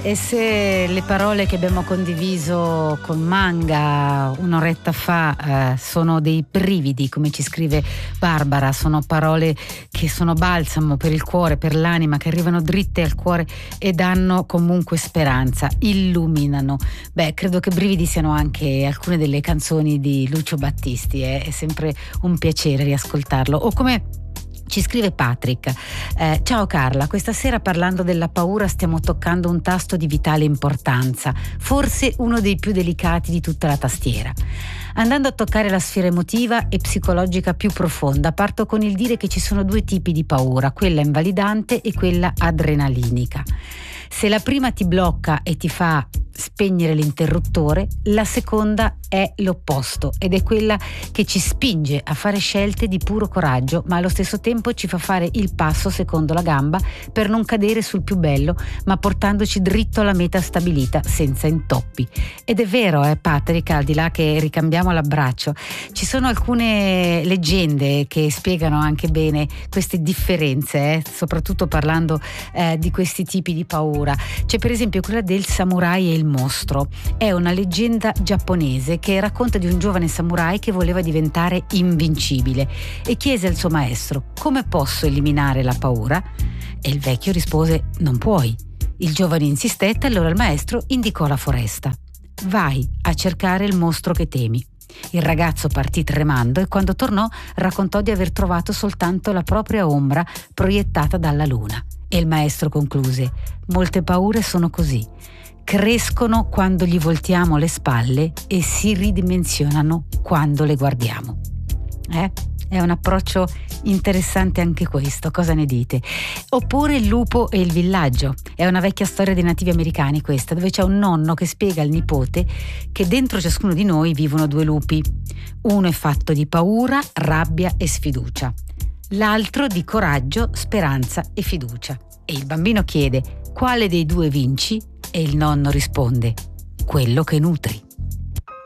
E se le parole che abbiamo condiviso con Manga un'oretta fa sono dei brividi, come ci scrive Barbara, sono parole che sono balsamo per il cuore, per l'anima, che arrivano dritte al cuore e danno comunque speranza, illuminano. Beh, credo che brividi siano anche alcune delle canzoni di Lucio Battisti, è sempre un piacere riascoltarlo. O come ci scrive Patrick, ciao Carla, questa sera parlando della paura stiamo toccando un tasto di vitale importanza, forse uno dei più delicati di tutta la tastiera. Andando a toccare la sfera emotiva e psicologica più profonda, parto con il dire che ci sono due tipi di paura, quella invalidante e quella adrenalinica. Se la prima ti blocca e ti fa spegnere l'interruttore, la seconda è l'opposto ed è quella che ci spinge a fare scelte di puro coraggio, ma allo stesso tempo ci fa fare il passo secondo la gamba per non cadere sul più bello, ma portandoci dritto alla meta stabilita senza intoppi. Ed è vero, Patrick, al di là che ricambiamo l'abbraccio, ci sono alcune leggende che spiegano anche bene queste differenze, soprattutto parlando di questi tipi di paura. C'è per esempio quella del samurai e il mostro. È una leggenda giapponese che racconta di un giovane samurai che voleva diventare invincibile e chiese al suo maestro: come posso eliminare la paura? E il vecchio rispose: non puoi. Il giovane insistette, allora il maestro indicò la foresta. Vai a cercare il mostro che temi. Il ragazzo partì tremando e quando tornò raccontò di aver trovato soltanto la propria ombra proiettata dalla luna. E il maestro concluse: molte paure sono così. Crescono quando gli voltiamo le spalle e si ridimensionano quando le guardiamo. È un approccio interessante anche questo, cosa ne dite? Oppure il lupo e il villaggio. È una vecchia storia dei nativi americani questa, dove c'è un nonno che spiega al nipote che dentro ciascuno di noi vivono due lupi. Uno è fatto di paura, rabbia e sfiducia. L'altro di coraggio, speranza e fiducia. E il bambino chiede: quale dei due vinci? E il nonno risponde: quello che nutri.